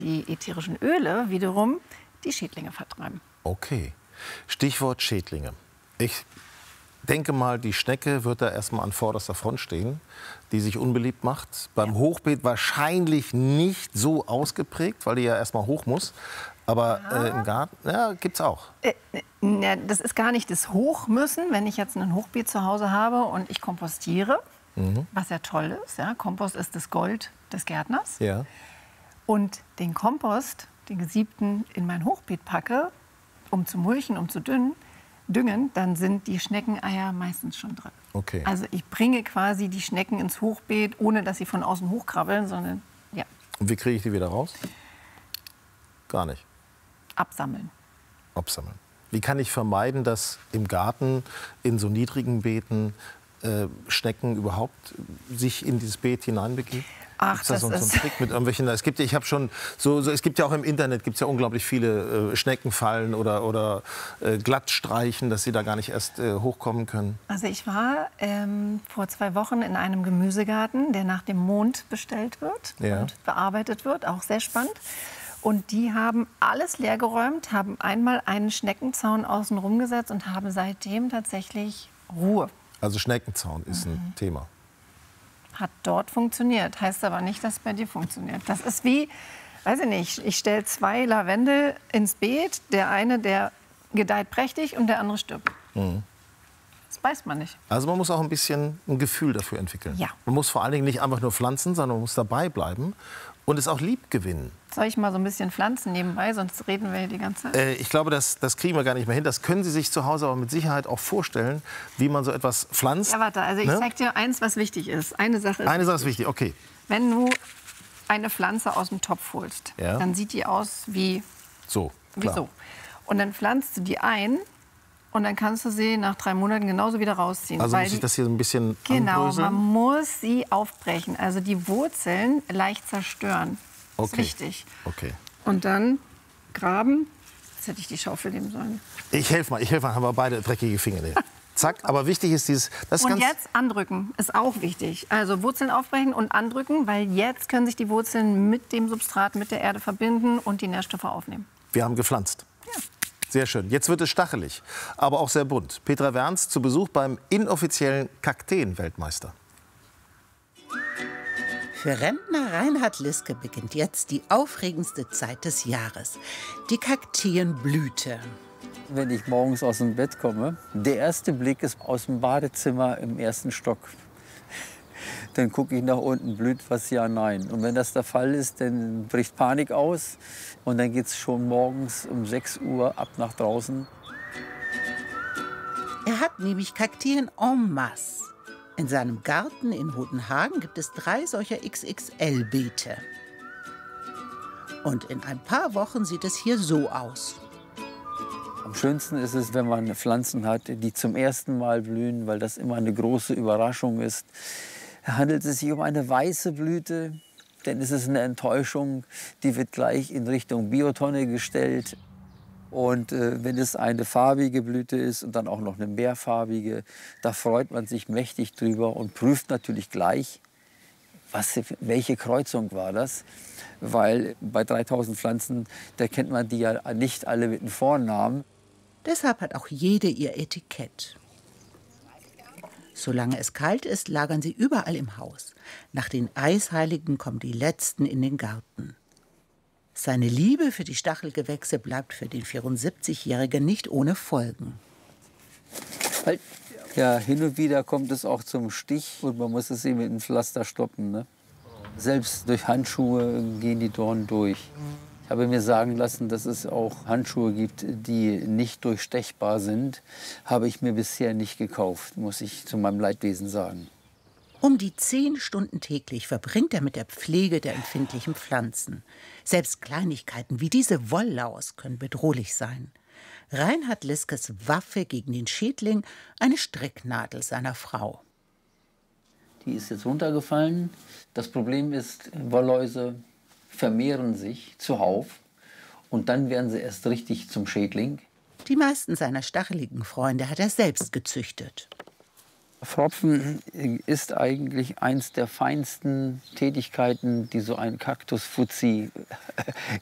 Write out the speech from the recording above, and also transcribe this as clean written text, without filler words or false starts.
Die ätherischen Öle wiederum die Schädlinge vertreiben. Okay. Stichwort Schädlinge. Ich denke mal, die Schnecke wird da erstmal an vorderster Front stehen, die sich unbeliebt macht. Beim Hochbeet wahrscheinlich nicht so ausgeprägt, weil die ja erstmal hoch muss. Aber im Garten, ja, gibt's auch. Das ist gar nicht das Hochmüssen, wenn ich jetzt ein Hochbeet zu Hause habe und ich kompostiere, was ja toll ist. Ja, Kompost ist das Gold des Gärtners. Ja. Und den Kompost, den gesiebten, in mein Hochbeet packe, um zu mulchen, um zu düngen, dann sind die Schneckeneier meistens schon drin. Okay. Also ich bringe quasi die Schnecken ins Hochbeet, ohne dass sie von außen hochkrabbeln, sondern ja. Und wie kriege ich die wieder raus? Gar nicht. Absammeln. Absammeln. Wie kann ich vermeiden, dass im Garten in so niedrigen Beeten Schnecken überhaupt sich in dieses Beet hineinbegeben? Ach, Gibt's da das so einen ist Trick mit irgendwelchen? Es gibt ja auch im Internet gibt's ja unglaublich viele Schneckenfallen oder Glattstreichen, dass sie da gar nicht erst hochkommen können. Also ich war vor 2 Wochen in einem Gemüsegarten, der nach dem Mond bestellt wird und bearbeitet wird, auch sehr spannend. Und die haben alles leergeräumt, haben einmal einen Schneckenzaun außen rum gesetzt und haben seitdem tatsächlich Ruhe. Also Schneckenzaun ist ein Thema. Hat dort funktioniert, heißt aber nicht, dass es bei dir funktioniert. Das ist wie, weiß ich nicht, ich stelle 2 Lavendel ins Beet, der eine, der gedeiht prächtig und der andere stirbt. Das weiß man nicht. Also man muss auch ein bisschen ein Gefühl dafür entwickeln. Ja. Man muss vor allen Dingen nicht einfach nur pflanzen, sondern man muss dabei bleiben und es auch lieb gewinnen. Soll ich mal so ein bisschen pflanzen nebenbei, sonst reden wir hier die ganze Zeit? Ich glaube, das kriegen wir gar nicht mehr hin. Das können Sie sich zu Hause aber mit Sicherheit auch vorstellen, wie man so etwas pflanzt. Ja, warte, also ich zeig dir eins, was wichtig ist. Eine Sache ist wichtig, okay. Wenn du eine Pflanze aus dem Topf holst, dann sieht die aus wie so. Und dann pflanzt du die ein und dann kannst du sie nach 3 Monaten genauso wieder rausziehen. Also muss ich das hier so ein bisschen Genau, anbröseln? man muss sie aufbrechen, also die Wurzeln leicht zerstören. Das ist wichtig. Okay. Und dann graben. Jetzt hätte ich die Schaufel nehmen sollen. Ich helfe mal, haben wir beide dreckige Finger. Zack, aber wichtig ist dieses... Und jetzt andrücken, ist auch wichtig. Also Wurzeln aufbrechen und andrücken, weil jetzt können sich die Wurzeln mit dem Substrat, mit der Erde verbinden und die Nährstoffe aufnehmen. Wir haben gepflanzt. Ja. Sehr schön. Jetzt wird es stachelig, aber auch sehr bunt. Petra Werns zu Besuch beim inoffiziellen Kakteen-Weltmeister. Für Rentner Reinhard Liske beginnt jetzt die aufregendste Zeit des Jahres, die Kakteenblüte. Wenn ich morgens aus dem Bett komme, der erste Blick ist aus dem Badezimmer im 1. Stock. Dann gucke ich nach unten, blüht was, ja, nein. Und wenn das der Fall ist, dann bricht Panik aus. Und dann geht es schon morgens um 6 Uhr ab nach draußen. Er hat nämlich Kakteen en masse. In seinem Garten in Hodenhagen gibt es 3 solcher XXL-Beete. Und in ein paar Wochen sieht es hier so aus. Am schönsten ist es, wenn man Pflanzen hat, die zum ersten Mal blühen, weil das immer eine große Überraschung ist. Handelt es sich um eine weiße Blüte, dann ist es eine Enttäuschung. Die wird gleich in Richtung Biotonne gestellt. Und wenn es eine farbige Blüte ist und dann auch noch eine mehrfarbige, da freut man sich mächtig drüber und prüft natürlich gleich, welche Kreuzung war das. Weil bei 3000 Pflanzen, da kennt man die ja nicht alle mit dem Vornamen. Deshalb hat auch jede ihr Etikett. Solange es kalt ist, lagern sie überall im Haus. Nach den Eisheiligen kommen die Letzten in den Garten. Seine Liebe für die Stachelgewächse bleibt für den 74-Jährigen nicht ohne Folgen. Ja, hin und wieder kommt es auch zum Stich und man muss es eben mit einem Pflaster stoppen. Ne? Selbst durch Handschuhe gehen die Dornen durch. Ich habe mir sagen lassen, dass es auch Handschuhe gibt, die nicht durchstechbar sind. Habe ich mir bisher nicht gekauft, muss ich zu meinem Leidwesen sagen. Um die 10 Stunden täglich verbringt er mit der Pflege der empfindlichen Pflanzen. Selbst Kleinigkeiten wie diese Wolllaus können bedrohlich sein. Reinhard Liskes Waffe gegen den Schädling, eine Stricknadel seiner Frau. Die ist jetzt runtergefallen. Das Problem ist, Wollläuse vermehren sich zuhauf und dann werden sie erst richtig zum Schädling. Die meisten seiner stacheligen Freunde hat er selbst gezüchtet. Pfropfen ist eigentlich eins der feinsten Tätigkeiten, die so ein Kaktusfuzzi